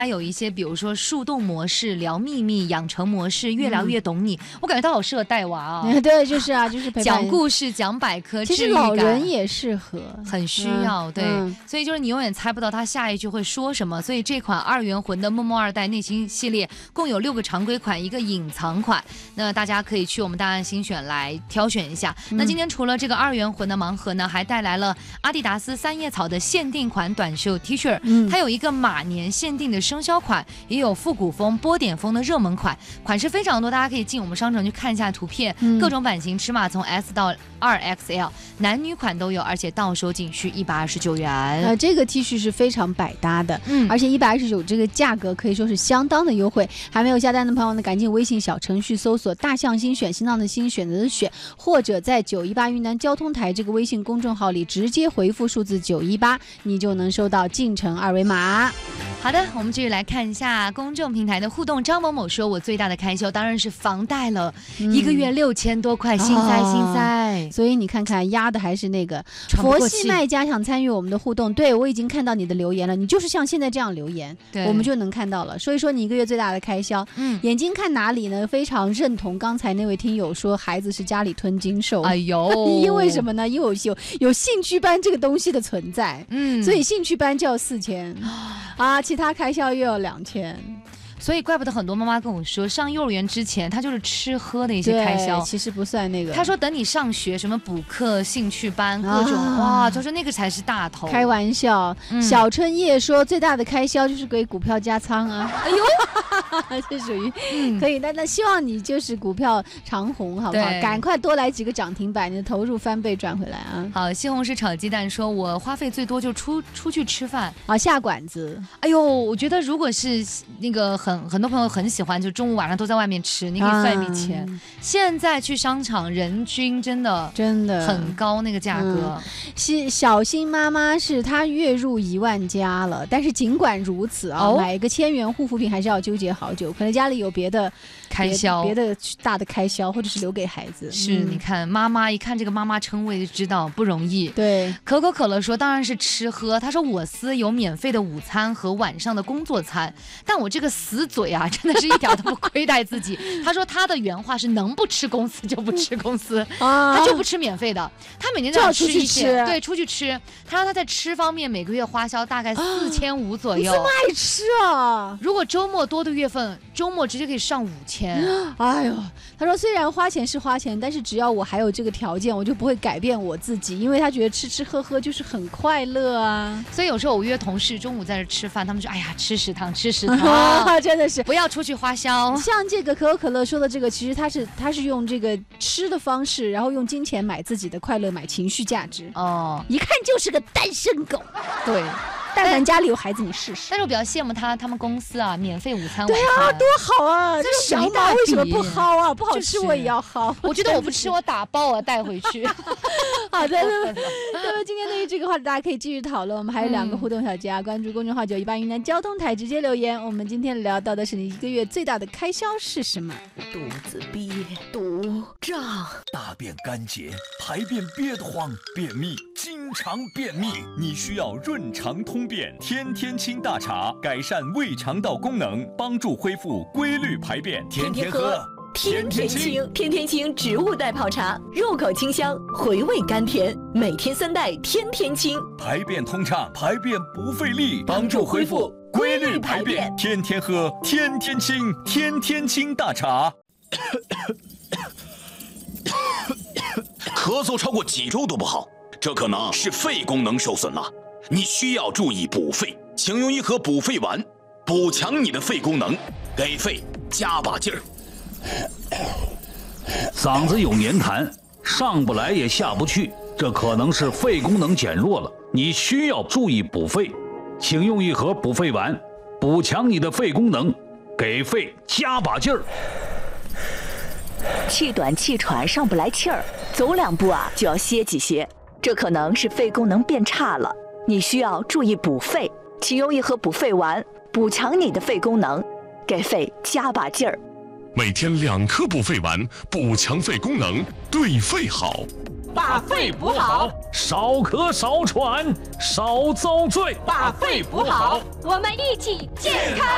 它有一些，比如说树洞模式、聊秘密、养成模式、越聊越懂你，我感觉它好适合带娃啊。 对，就是啊，就是陪伴讲故事、讲百科， 其实老人也适合， 很需要。对，所以就是你永远猜不到他下一句会说什么。所以这款2元魂的默默2代内心系列共有6个常规款，1个隐藏款。那大家可以去我们大案新选来挑选一下。那今天除了这个2元魂的盲盒呢，还带来了阿迪达斯3叶草的限定款短袖 T 恤，它有一个马年限定的生肖款，也有复古风、波点风的热门款，款式非常多，大家可以进我们商城去看一下图片，各种版型尺码从 S 到2XL， 男女款都有，而且到手仅需129元。 这个 T 恤是非常百搭的，而且129这个价格可以说是相当的优惠。还没有下单的朋友呢，赶紧微信小程序搜索大象心选，心脏的心，选择的选，或者在918云南交通台这个微信公众号里直接回复数字918，你就能收到进城2维码。好的，我们继续来看一下公众平台的互动。张某某说，我最大的开销当然是房贷了，1个月6000多块，心塞。所以你看看压的还是那个佛系卖家想参与我们的互动。对，我已经看到你的留言了，你就是像现在这样留言，我们就能看到了。说一说你1个月最大的开销。眼睛看哪里呢？非常认同刚才那位听友说，孩子是家里吞金兽。哎呦，因为什么呢？因为有兴趣班这个东西的存在，所以兴趣班就要4000啊，其他开销又要2000。所以怪不得很多妈妈跟我说，上幼儿园之前她就是吃喝的一些开销，其实不算那个。她说等你上学，什么补课、兴趣班各种，哇，就是那个才是大头。开玩笑，小春叶说最大的开销就是给股票加仓啊。哎呦，这属于可以。那希望你就是股票长红，好不好？赶快多来几个涨停板，你的投入翻倍赚回来啊！好，西红柿炒鸡蛋说，我花费最多就出去吃饭啊，下馆子。哎呦，我觉得如果是那个很多朋友很喜欢，就中午晚上都在外面吃，你可以算一笔钱。现在去商场人均真的很高，那个价格。小新妈妈是她月入1万加了，但是尽管如此啊，买一个1000元护肤品还是要纠结好久，可能家里有别的开销，别的大的开销，或者是留给孩子。是，你看妈妈一看这个妈妈称谓就知道不容易。对，可口可乐说当然是吃喝，他说我司有免费的午餐和晚上的工作餐，但我这个死嘴啊，真的是一点都不亏待自己。他说他的原话是能不吃公司就不吃公司，他就不吃免费的，他每年都要吃一些，对，出去吃。他说他在吃方面每个月花销大概4500左右。你这么爱吃啊？如果周末多的月份，周末直接可以上5000。哎呦，他说虽然花钱是花钱，但是只要我还有这个条件，我就不会改变我自己，因为他觉得吃吃喝喝就是很快乐啊。所以有时候我约同事中午在这吃饭，他们说哎呀吃食堂，真的是不要出去花销。像这个可口可乐说的这个，其实他是用这个吃的方式，然后用金钱买自己的快乐，买情绪价值。哦，一看就是个单身狗。对。但凡家里有孩子，你试试。但是我比较羡慕他们公司啊，免费午餐晚餐。对啊，多好啊！这小马为什么不薅啊？不好吃我也要薅。我觉得我不吃，我打包我带回去。好的，那么今天对于这个话题，大家可以继续讨论。我们还有2个互动小家，关注公众号918云南交通台，直接留言。我们今天聊到的是你1个月最大的开销是什么？肚子憋肚胀， 大便干结，排便憋得慌，便秘，经常便秘，你需要润肠通便天天清大茶，改善胃肠道功能，帮助恢复规律排便。天天喝，天天清。 天天清植物代泡茶，入口清香，回味甘甜，每天3袋，天天清， 排便通畅，排便不费力，帮助恢复规律排便。天天喝，天天清，天天清大茶。 咳嗽超过几周都不好，这可能是肺功能受损了。你需要注意补肺，请用1盒补肺丸，补强你的肺功能，给肺加把劲儿。 嗓子有黏痰，上不来也下不去，这可能是肺功能减弱了，你需要注意补肺，请用1盒补肺丸，补强你的肺功能，给肺加把劲儿。 气短气喘上不来气儿，走2步啊就要歇几歇，这可能是肺功能变差了，你需要注意补肺，请用1盒补肺丸，补强你的肺功能，给肺加把劲儿。 每天2颗补肺丸，补强肺功能，对肺好。 把肺补好， 少咳少喘少遭罪。 把肺补好，我们一起健康